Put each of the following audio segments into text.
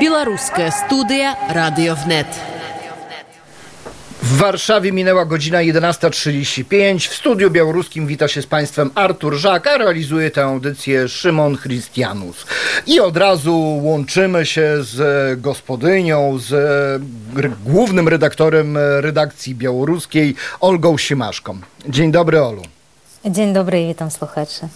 Białoruska studia Radio Wnet. W Warszawie minęła godzina 11:35. W studiu białoruskim wita się z Państwem Artur Żak, a realizuje tę audycję Szymon Chrystianus. I od razu łączymy się z gospodynią, z głównym redaktorem redakcji białoruskiej, Olgą Siemaszką. Dzień dobry, Olu. Dzień dobry i witam słuchaczy.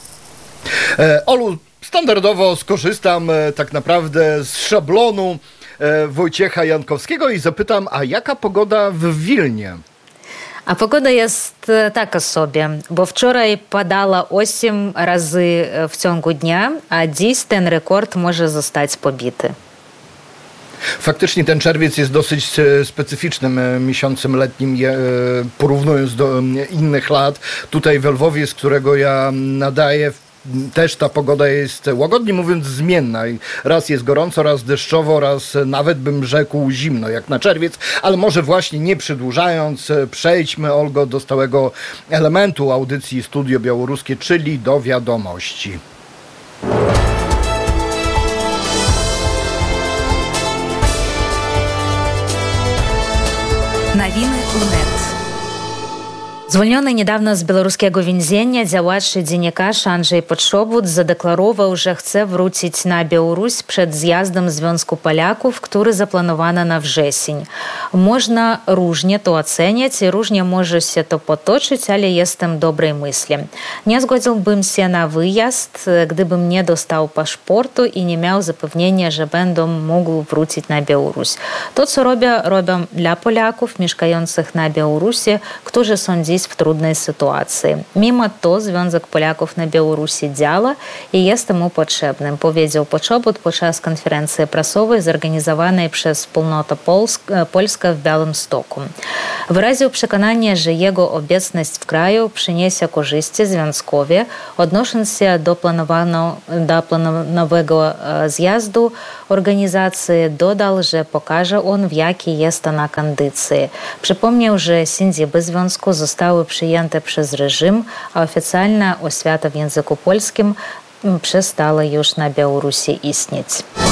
Olu, standardowo skorzystam tak naprawdę z szablonu Wojciecha Jankowskiego i zapytam, a jaka pogoda w Wilnie? A pogoda jest taka sobie, bo wczoraj padała 8 razy w ciągu dnia, a dziś ten rekord może zostać pobity. Faktycznie ten czerwiec jest dosyć specyficznym miesiącem letnim, porównując do innych lat. Tutaj w Lwowie, z którego ja nadaję, też ta pogoda jest, łagodnie mówiąc, zmienna. Raz jest gorąco, raz deszczowo, raz nawet bym rzekł zimno, jak na czerwiec. Ale może właśnie nie przedłużając, przejdźmy, Olgo, do stałego elementu audycji Studio Białoruskie, czyli do wiadomości. Nowiny UNET. Zwolniony niedawno z białoruskiego więzienia działacz i dziennikarz Andrzej Podszobut zadeklarował, że chce wrócić na Białoruś przed zjazdem Związku Polaków, który zaplanowano na wrzesień. Można różnie to oceniać i różnie może się to potoczyć, ale jestem dobrej myśli. Nie zgodziłbym się na wyjazd, gdybym nie dostał paszportu i nie miał zapewnienia, że będę mógł wrócić na Białoruś. To, co robię dla Polaków mieszkających na Białorusi, którzy są dziś w trudnej sytuacji. Mimo to Związek Polaków na Białorusi działa i jest mu potrzebny, powiedział Podszobut podczas konferencji prasowej zorganizowanej przez Wspólnotę Polską w Białymstoku. Wyraził przekonanie, że jego obecność w kraju przyniesie korzyści związkowe. Odnosząc się do planowego zjazdu organizacji, dodał, że pokaże on, w jakiej jest ona kondycji. Przypomniał, że siedziby związku zostały przyjęte przez reżim, a oficjalna oświata w języku polskim przestała już na Białorusi istnieć.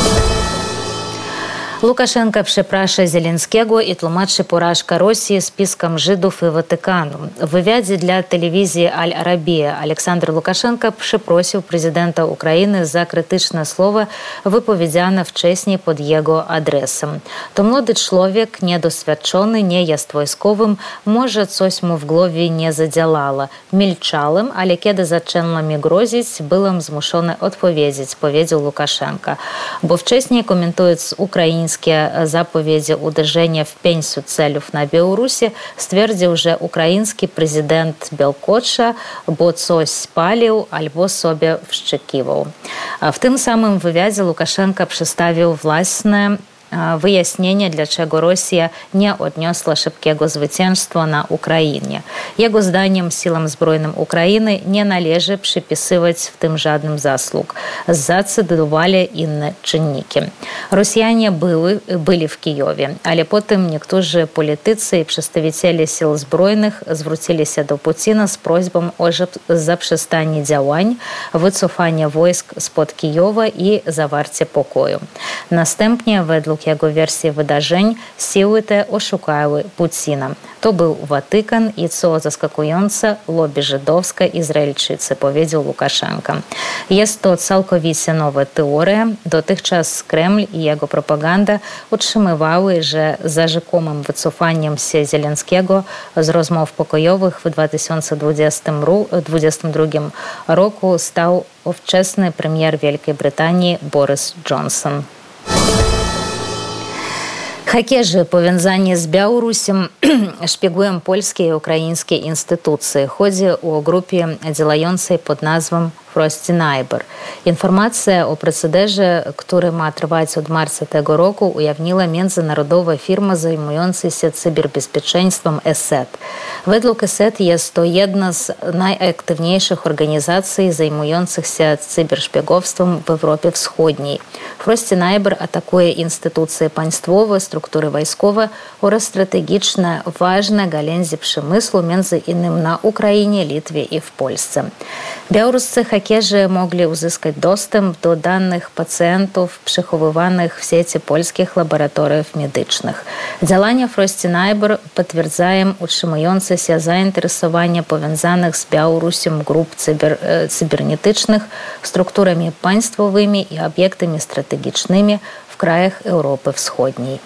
Łukaszenka przeprasza Zelenskiego i tłumaczy porażkę Rosji spiskiem Żydów i Watykanu. W wywiadzie dla telewizji Al-Arabia Aleksander Łukaszenka przeprosił prezydenta Ukrainy za krytyczne słowa wypowiedziane wcześniej pod jego adresem. To młody człowiek, niedoświadczony, nie jest wojskowym, może coś mu w głowie nie zadziałało. Milczałem, ale kiedy zaczęło mi grozić, byłem zmuszony odpowiedzieć, powiedział Łukaszenka. Bo wcześniej, komentując ukraińskie zapowiedzi uderzenia w 500 celów na Białorusi, stwierdził, że ukraiński prezydent belkocze, bo coś spalił albo sobie wszczykiwał. W tym samym wywiadzie Łukaszenka przedstawił własne wyjaśnienie, dlaczego Rosja nie odniosła szybkiego zwycięstwa na Ukrainie. Jego zdaniem siłom zbrojnym Ukrainy nie należy przypisywać w tym żadnych zasług. Zdecydowali inne czynniki. Rosjanie byli w Kijowie, ale potem niektórzy politycy i przedstawiciele sił zbrojnych zwrócili się do Putina z prośbą o zaprzestanie działań, wycofanie wojsk spod Kijowa i zawarcie pokoju. Następnie, według jego wersji wydarzeń, siły te oszukały Putina. To był Watykan i, co zaskakujące, lobby żydowskie Izraelczycy, powiedział Łukaszenka. Jest to całkowicie nowa teoria. Dotychczas Kreml i jego propaganda utrzymywały, że za rzekomym wycofaniem się Zelenskiego z rozmów pokojowych w 2022 roku stał ówczesny premier Wielkiej Brytanii Boris Johnson. Hakerzy powiązani z Białorusią szpiegują polskie i ukraińskie instytucje. Chodzi o grupę działającej pod nazwą Frosty Neighbor. Informacja o procederze, który ma trwać od marca tego roku, ujawniła międzynarodowa firma zajmująca się cyberbezpieczeństwem ESET. Według ESET jest to jedna z najaktywniejszych organizacji zajmujących się cyberszpiegowstwem w Europie Wschodniej. Фрості Найбер атакує інституції паньствові, структури військові, oraz стратегічно важне галузі przemysłu, między innymi na Ukrainie, Litwie i w Polsce. Białoruscy hakerzy mogli uzyskać dostęp do danych pacjentów przechowywanych w sieci polskich laboratoriów medycznych. Działania Frosty Najber potwierdzają utrzymujące się zainteresowanie powiązanych z Białorusią grup cybernetycznych, strukturami państwowymi i obiektami strategicznymi w krajach Europy Wschodniej.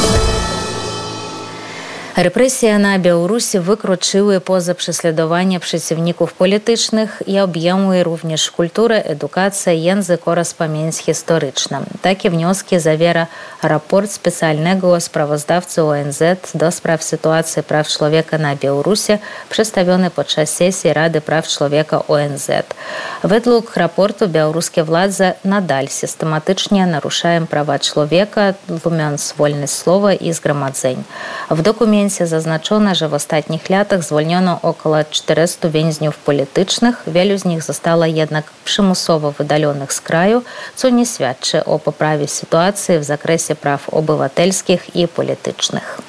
Репресії на Білорусі викручили поза prześladowania przeciwników politycznych i obejmują również kulturę, edukację, język oraz pamięć historyczną. Takie wnioski zawiera raport specjalnego sprawozdawcy ONZ do spraw sytuacji praw człowieka na Białorusi przedstawiony podczas sesji Rady Praw Człowieka ONZ. Według raportu białoruskie władze nadal systematycznie naruszają prawa człowieka, tłumiąc wolność słowa i zgromadzeń. W dokumencie zaznaczono, że w ostatnich latach zwolniono około 400 więźniów politycznych. Wielu z nich zostało jednak przymusowo wydalonych z kraju, co nie świadczy o poprawie sytuacji w zakresie praw obywatelskich i politycznych.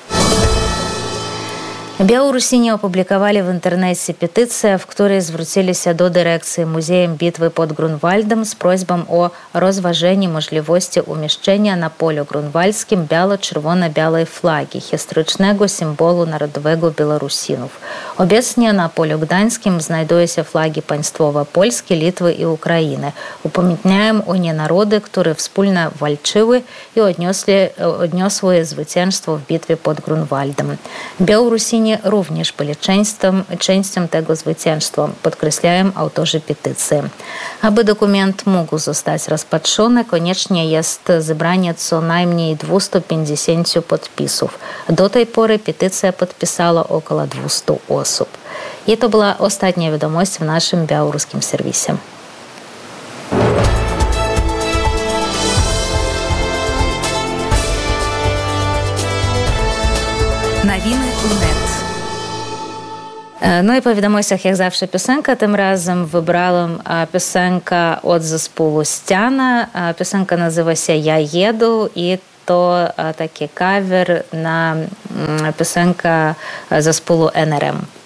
Białorusini opublikowali w internecie petycję, w której zwrócili się do dyrekcji Muzeum Bitwy pod Grunwaldem z prośbą o rozważenie możliwości umieszczenia na polu grunwaldzkim biało-czerwono-białej flagi, historycznego symbolu narodowego Białorusinów. Obecnie na polu gdańskim znajdują się flagi państwowe Polski, Litwy i Ukrainy. Upamiętniają o nie narody, które wspólnie walczyły i odniosły zwycięstwo w bitwie pod Grunwaldem. Białorusini również byli częścią tego zwycięstwa, podkreślają autorzy petycji. Aby dokument mógł zostać rozpatrzony, konieczne jest zebranie co najmniej 250 podpisów. Do tej pory petycja podpisało około 200 osób. I to była ostatnia wiadomość w naszym białoruskim serwisie. Новины УНЕТ. No i po wiadomościach jak zawsze piosenka. Tym razem wybrałam piosenkę od zespołu Ściana. Piosenka nazywa się Ja jedu i to taki cover na piosenkę zespołu NRM.